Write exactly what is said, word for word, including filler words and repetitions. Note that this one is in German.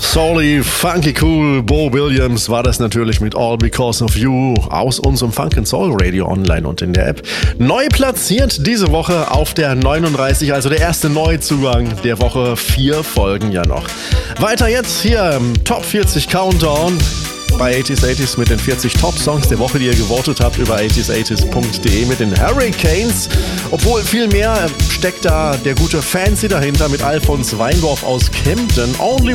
Soully, funky cool, Bo Williams war das natürlich mit All Because of You aus unserem Funk and Soul Radio online und in der App. Neu platziert diese Woche auf der neununddreißig, also der erste Neuzugang der Woche, vier Folgen ja noch. Weiter jetzt hier im Top vierzig Countdown bei achtziger achtzig mit den vierzig Top-Songs der Woche, die ihr gewotet habt über achtziger achtzig punkt de mit den Hurricanes. Obwohl viel mehr steckt da der gute Fancy dahinter mit Alfons Weindorf aus Kempten. Only